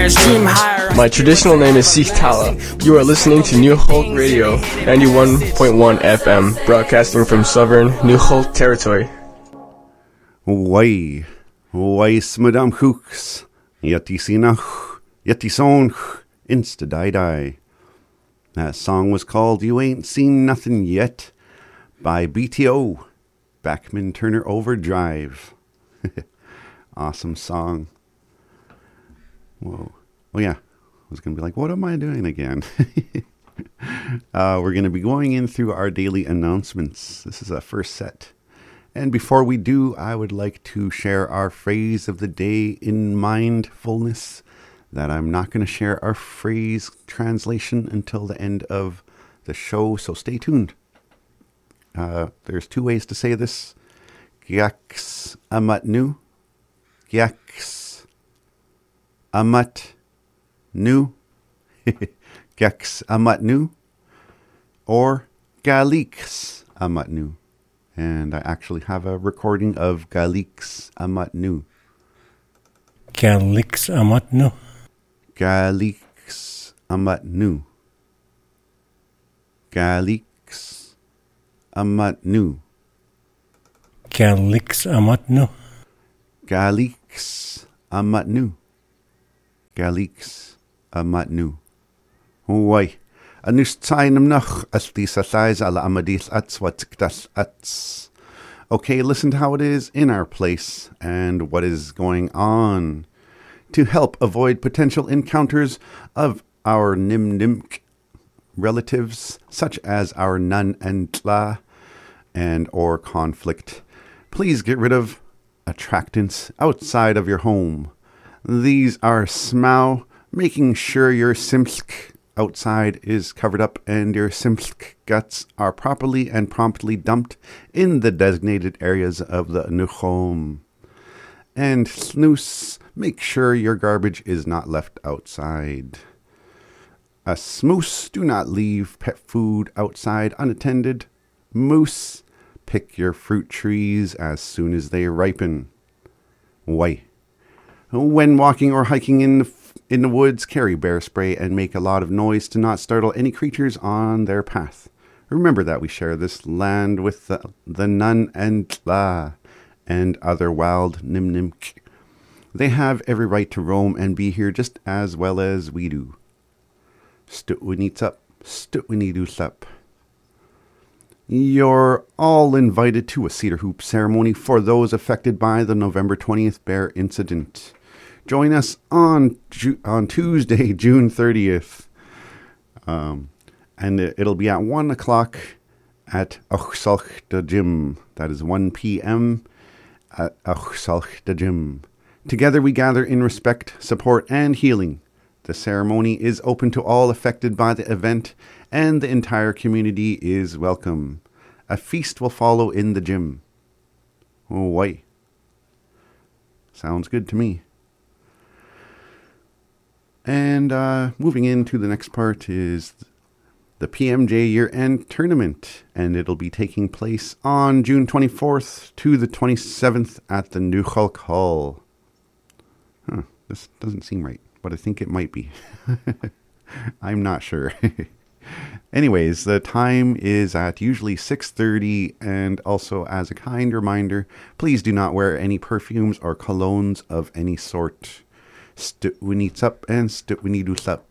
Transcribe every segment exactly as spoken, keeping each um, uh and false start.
fires, dream higher. My traditional name is Sikh Tala. You are listening to New Holt Radio, ninety-one point one F M, broadcasting from southern New Holt territory. Wai, wai smadam hooks, yeti sinach, yeti sonch, insta die die. That song was called You Ain't Seen Nothing Yet by B T O, Bachman Turner Overdrive. Awesome song. Whoa. Oh yeah, I was going to be like, what am I doing again? uh, we're going to be going in through our daily announcements. This is our first set. And before we do, I would like to share our phrase of the day in mindfulness, that I'm not going to share our phrase translation until the end of the show, so stay tuned. Uh, there's two ways to say this. Gyaks amat nu. Gyaks amat nu. Gyaks amat nu. Or Galiks amat nu. And I actually have a recording of Galiks amat nu. Galiks amat nu. Galiks amat nu. Galiks amat nu. Galiks amat nu. Galiks amat nu. Galiks amat nu. Wai. Anus tsainam nach as the sathais ala amadis ats watikdas ats. Okay, listen to how it is in our place and what is going on to help avoid potential encounters of our nim nimk relatives, such as our nun and tla, and or conflict. Please get rid of attractants outside of your home. These are smau, making sure your simsk outside is covered up and your simsk guts are properly and promptly dumped in the designated areas of the nuchom. And snus, make sure your garbage is not left outside. A smoose, do not leave pet food outside unattended. Moose, pick your fruit trees as soon as they ripen. Why? When walking or hiking in the, in the woods, carry bear spray and make a lot of noise to not startle any creatures on their path. Remember that we share this land with the, the Nun and Tla and other wild Nimnimk. They have every right to roam and be here just as well as we do. Stutwinitsup, stutwinidusup. You're all invited to a cedar hoop ceremony for those affected by the November twentieth bear incident. Join us on Ju- on Tuesday, June thirtieth. Um, and it'll be at one o'clock at Ochsalchta Gym. That is one p.m. at Ochsalchta Gym. Together we gather in respect, support, and healing. The ceremony is open to all affected by the event, and the entire community is welcome. A feast will follow in the gym. Oh, why? Sounds good to me. And uh, moving into the next part is the P M J year-end tournament, and it'll be taking place on June twenty-fourth to the twenty-seventh at the New Hulk Hall. Huh, this doesn't seem right, but I think it might be. I'm not sure. Anyways, the time is at usually six thirty, and also as a kind reminder, please do not wear any perfumes or colognes of any sort. Stutwinitsup and stutwinidusup.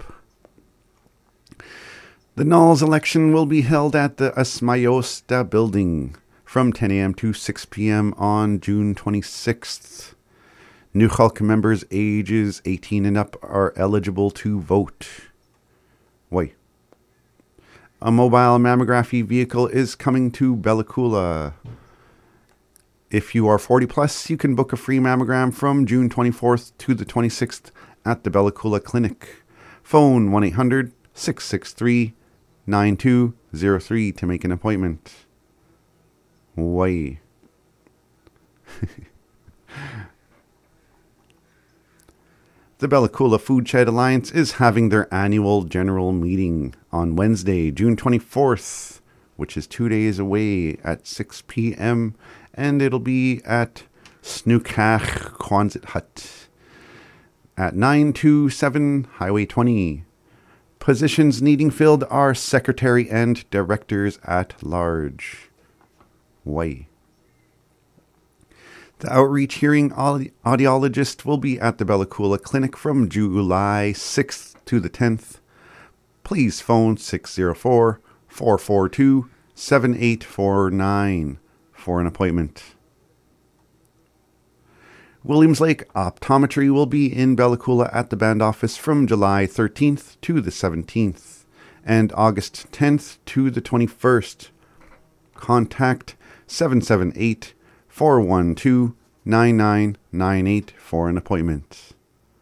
The Knowles election will be held at the Asmayosta building from ten a.m. to six p.m. on June twenty-sixth. New Hulk members ages eighteen and up are eligible to vote. Wait. A mobile mammography vehicle is coming to Bella Coola. If you are forty plus, you can book a free mammogram from June twenty-fourth to the twenty-sixth at the Bella Coola Clinic. Phone one eight hundred, six six three, nine two zero three to make an appointment. Why? The Bella Coola Food Shed Alliance is having their annual general meeting on Wednesday, June twenty-fourth, which is two days away at six p.m., and it'll be at Snookach Quonset Hut at nine two seven Highway twenty. Positions needing filled are secretary and directors at large. Why? The outreach hearing audi- audiologist will be at the Bella Coola Clinic from July sixth to the tenth. Please phone six zero four, four four two, seven eight four nine for an appointment. Williams Lake Optometry will be in Bella Coola at the band office from July thirteenth to the seventeenth and August tenth to the twenty-first. Contact seven seven eight, four one two, nine nine nine eight for an appointment.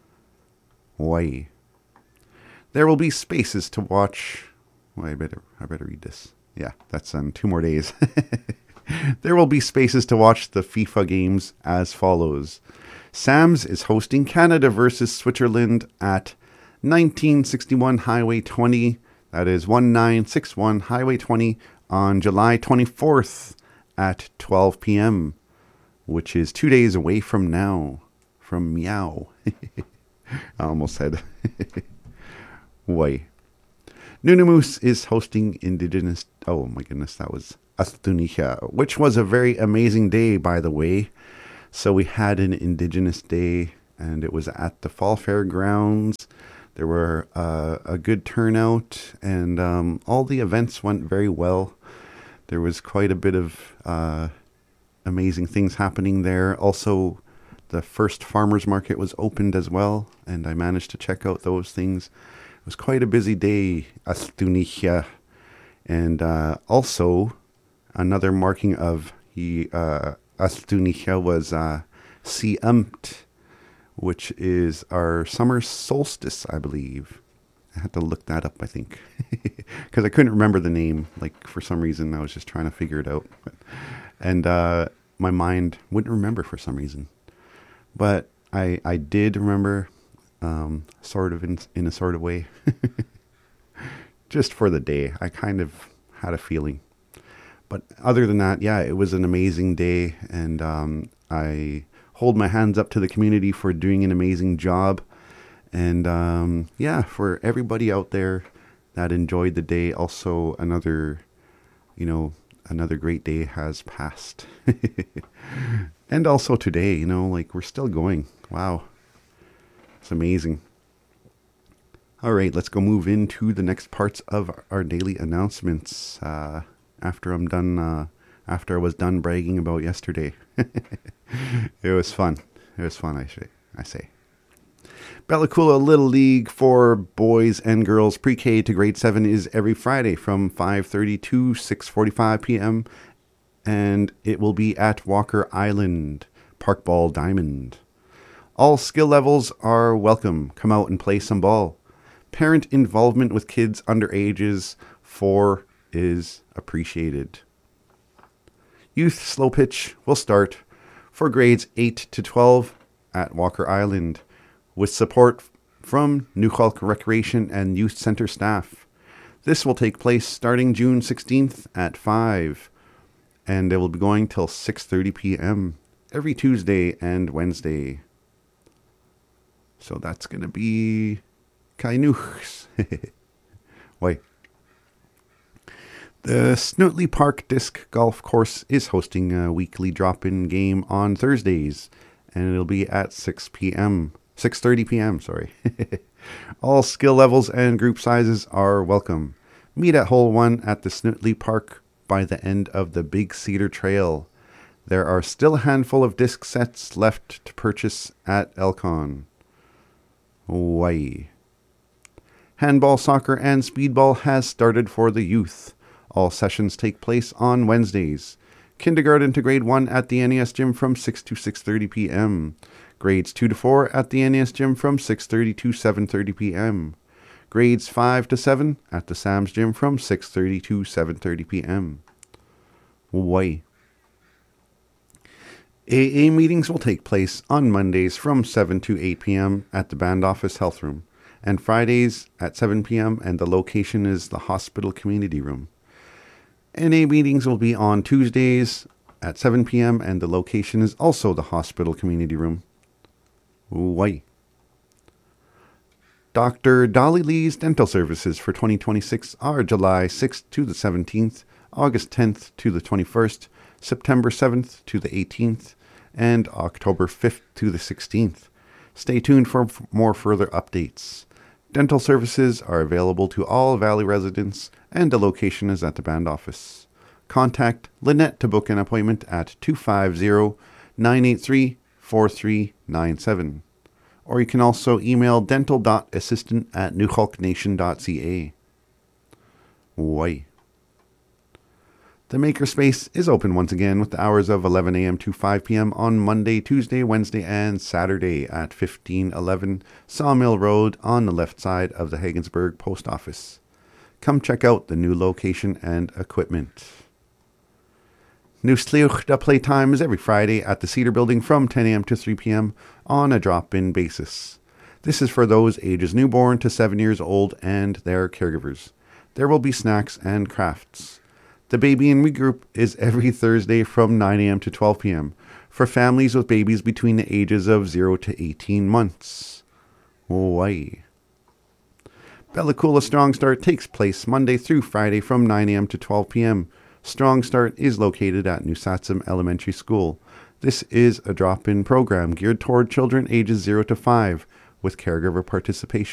Why? There will be spaces to watch. Well, I better I better read this. Yeah, that's on two more days. There will be spaces to watch the FIFA games as follows. Sam's is hosting Canada versus Switzerland at nineteen sixty-one Highway twenty. That is nineteen sixty-one Highway twenty on July twenty-fourth at twelve p.m., which is two days away from now. From meow. I almost said. Why? Nunamoose is hosting Indigenous... Oh my goodness, that was Astunica, which was a very amazing day, by the way. So we had an Indigenous Day, and it was at the Fall Fairgrounds. There were uh, a good turnout, and um, all the events went very well. There was quite a bit of uh, amazing things happening there. Also, the first farmers market was opened as well, and I managed to check out those things. It was quite a busy day, Astunica. And uh, also, another marking of he, uh, Astunica was uh, Siamt, which is our summer solstice, I believe. I had to look that up, I think, because I couldn't remember the name. Like, for some reason, I was just trying to figure it out. And uh, my mind wouldn't remember for some reason. But I I did remember, um, sort of in, in a sort of way. Just for the day. I kind of had a feeling. But other than that, yeah, it was an amazing day. And um, I hold my hands up to the community for doing an amazing job. And um, yeah, for everybody out there that enjoyed the day, also another, you know, another great day has passed. And also today, you know, like we're still going. Wow. It's amazing. All right, let's go move into the next parts of our daily announcements. Uh, after I'm done, uh, after I was done bragging about yesterday, it was fun. It was fun. I say. I say. Bella Coola Little League for boys and girls pre-K to grade seven is every Friday from five thirty to six forty-five p.m. and it will be at Walker Island Park Ball Diamond. All skill levels are welcome. Come out and play some ball. Parent involvement with kids under ages four is appreciated. Youth slow pitch will start for grades eight to twelve at Walker Island with support from New Hulk Recreation and Youth Center staff. This will take place starting June sixteenth at five, and it will be going till six thirty p.m. every Tuesday and Wednesday. So that's going to be Kainuchs. Why? The Snotley Park Disc Golf Course is hosting a weekly drop-in game on Thursdays, and it'll be at six p.m. six thirty p.m., sorry. All skill levels and group sizes are welcome. Meet at hole one at the Snotley Park by the end of the Big Cedar Trail. There are still a handful of disc sets left to purchase at Elcon. Why? Handball, soccer, and speedball has started for the youth. All sessions take place on Wednesdays. Kindergarten to grade one at the N A S gym from six to six thirty p.m. Grades two to four at the N A S gym from six thirty to seven thirty p.m. Grades five to seven at the Sam's gym from six thirty to seven thirty p.m. Why? A A meetings will take place on Mondays from seven to eight p.m. at the band office health room, and Fridays at seven p.m. and the location is the hospital community room. N A meetings will be on Tuesdays at seven p.m. and the location is also the hospital community room. Why? Doctor Dolly Lee's dental services for twenty twenty-six are July sixth to the seventeenth, August tenth to the twenty-first, September seventh to the eighteenth, and October fifth to the sixteenth. Stay tuned for f- more further updates. Dental services are available to all Valley residents, and the location is at the band office. Contact Lynette to book an appointment at two five zero, nine eight three, four three nine seven. Or you can also email dental.assistant at newhulknation.ca. Why? The Makerspace is open once again with the hours of eleven a.m. to five p.m. on Monday, Tuesday, Wednesday, and Saturday at fifteen eleven Sawmill Road on the left side of the Hagensburg Post Office. Come check out the new location and equipment. New Slioch da Playtime is every Friday at the Cedar Building from ten a.m. to three p.m. on a drop-in basis. This is for those ages newborn to seven years old and their caregivers. There will be snacks and crafts. The Baby and Regroup is every Thursday from nine a.m. to twelve p.m. for families with babies between the ages of zero to eighteen months. Why? Bella Coola Strong Start takes place Monday through Friday from nine a.m. to twelve p.m. Strong Start is located at New Satsum Elementary School. This is a drop-in program geared toward children ages zero to five with caregiver participation.